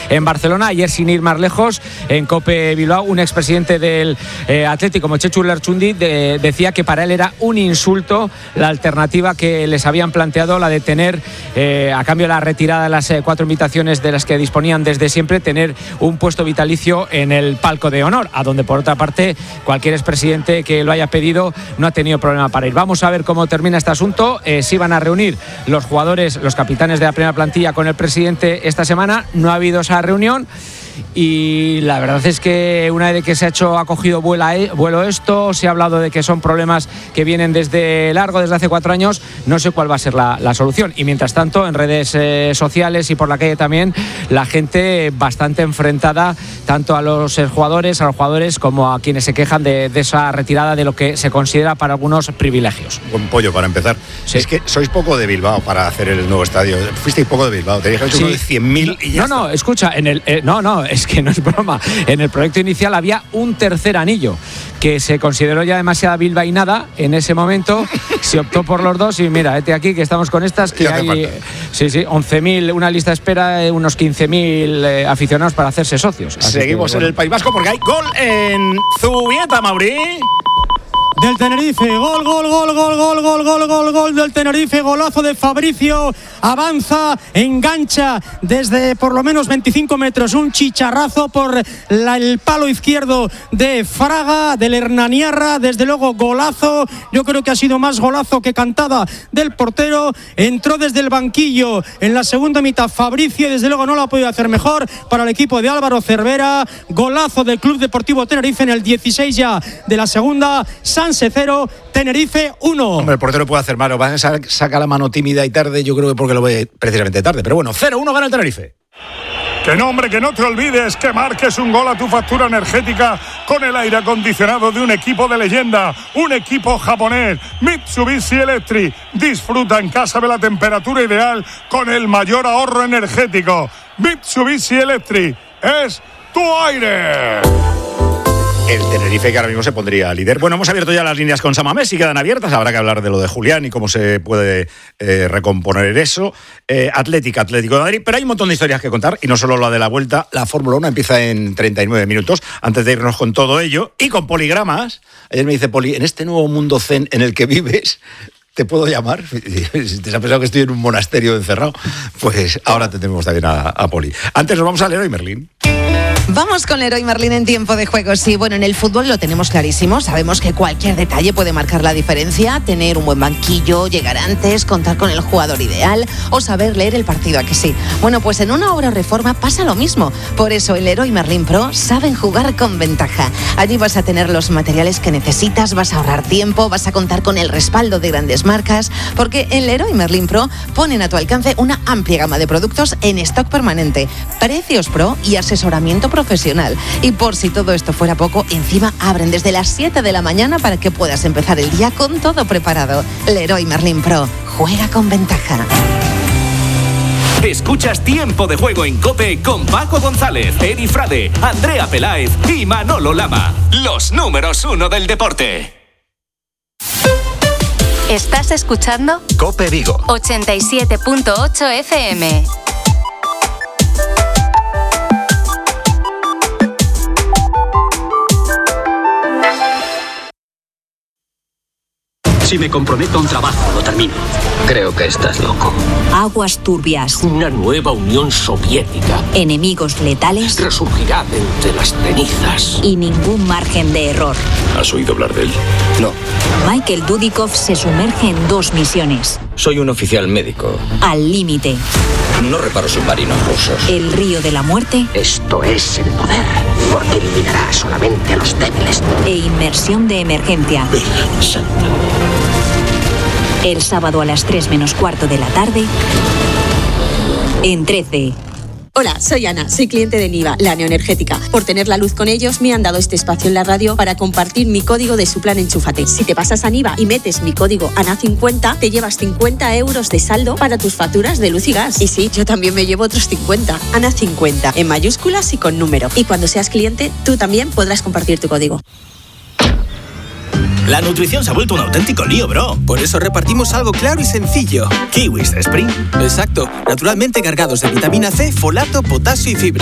en Barcelona. Ayer, sin ir más lejos, en COPE Bilbao, un expresidente del Atlético, como Chechu Lerchundi, decía que para él era un insulto la alternativa que les habían planteado, la de tener, a cambio de la retirada de las 4 invitaciones de las que disponían desde siempre, tener un puesto vitalicio en el palco de honor, a donde por otra parte cualquier expresidente que lo haya pedido no ha tenido problema para ir. Vamos a ver cómo termina este asunto. Se iban a reunir los jugadores, los capitanes de la primera plantilla con el presidente esta semana. No ha habido esa reunión y la verdad es que una vez que se ha cogido vuelo esto, se ha hablado de que son problemas que vienen desde hace 4 años. No sé cuál va a ser la solución. Y mientras tanto, en redes sociales y por la calle también, la gente bastante enfrentada tanto a los jugadores como a quienes se quejan de esa retirada de lo que se considera para algunos privilegios. Buen pollo para empezar. Sí. Es que sois poco de Bilbao para hacer el nuevo estadio. Fuisteis poco de Bilbao. Teníais hecho uno de 100.000 y ya. No, escucha, es que no es broma. En el proyecto inicial había un tercer anillo que se consideró ya demasiada bilbainada en ese momento. Se optó por los dos y mira, aquí que estamos con estas, que hay 11.000, una lista de espera, unos 15.000 aficionados para hacerse socios. Así seguimos en el País Vasco porque hay gol en Zubieta, Mauri. Del Tenerife, gol del Tenerife, golazo de Fabricio, avanza, engancha desde por lo menos 25 metros, un chicharrazo por el palo izquierdo de Fraga, del Hernaniarra, desde luego golazo, yo creo que ha sido más golazo que cantada del portero, entró desde el banquillo en la segunda mitad Fabricio, desde luego no lo ha podido hacer mejor para el equipo de Álvaro Cervera, golazo del Club Deportivo Tenerife en el 16 ya de la segunda, Sanse 0, Tenerife 1. Hombre, el portero puede hacer malo, saca la mano tímida y tarde, yo creo que porque lo ve precisamente tarde, pero bueno, 0-1 gana el Tenerife. Que no, hombre, que no te olvides que marques un gol a tu factura energética con el aire acondicionado de un equipo de leyenda, un equipo japonés, Mitsubishi Electric. Disfruta en casa de la temperatura ideal con el mayor ahorro energético. Mitsubishi Electric es tu aire. El Tenerife, que ahora mismo se pondría líder. Bueno, hemos abierto ya las líneas con Samamés y quedan abiertas. Habrá que hablar de lo de Julián y cómo se puede recomponer eso. Atlético de Madrid. Pero hay un montón de historias que contar y no solo la de la vuelta. La Fórmula 1 empieza en 39 minutos. Antes de irnos con todo ello y con poligramas. Ayer me dice Poli, en este nuevo mundo zen en el que vives, ¿te puedo llamar? Si te has pensado que estoy en un monasterio encerrado, pues ahora te tenemos también a Poli. Antes nos vamos al Leroy Merlin. Vamos con Leroy Merlin en tiempo de juego. Sí, bueno, en el fútbol lo tenemos clarísimo. Sabemos que cualquier detalle puede marcar la diferencia. Tener un buen banquillo, llegar antes, contar con el jugador ideal o saber leer el partido, ¿a que sí? Bueno, pues en una obra o reforma pasa lo mismo. Por eso el Leroy Merlin Pro saben jugar con ventaja. Allí vas a tener los materiales que necesitas, vas a ahorrar tiempo, vas a contar con el respaldo de grandes marcas, porque en Leroy Merlin Pro ponen a tu alcance una amplia gama de productos en stock permanente, precios pro y asesoramiento profesional. Y por si todo esto fuera poco, encima abren desde las 7 de la mañana para que puedas empezar el día con todo preparado. Leroy Merlin Pro, juega con ventaja. Escuchas Tiempo de Juego en COPE con Paco González, Eri Frade, Andrea Peláez y Manolo Lama. Los números 1 del deporte. ¿Estás escuchando? COPE Vigo 87.8 FM. Si me comprometo a un trabajo, lo termino. Creo que estás loco. Aguas turbias. Una nueva Unión Soviética. Enemigos letales. Resurgirá de entre las cenizas. Y ningún margen de error. ¿Has oído hablar de él? No. Michael Dudikoff se sumerge en 2 misiones. Soy un oficial médico. Al límite. No reparo submarinos rusos. El río de la muerte. Esto es el poder, porque eliminará solamente a los débiles. E inmersión de emergencia. Virgen Santa. El sábado a las 3 menos cuarto de la tarde, en 13. Hola, soy Ana, soy cliente de Niva, la neoenergética. Por tener la luz con ellos, me han dado este espacio en la radio para compartir mi código de su plan Enchúfate. Si te pasas a Niva y metes mi código ANA50, te llevas 50 euros de saldo para tus facturas de luz y gas. Y sí, yo también me llevo otros 50. ANA50, en mayúsculas y con número. Y cuando seas cliente, tú también podrás compartir tu código. La nutrición se ha vuelto un auténtico lío, bro. Por eso repartimos algo claro y sencillo. Kiwis Spring. Exacto. Naturalmente cargados de vitamina C, folato, potasio y fibra.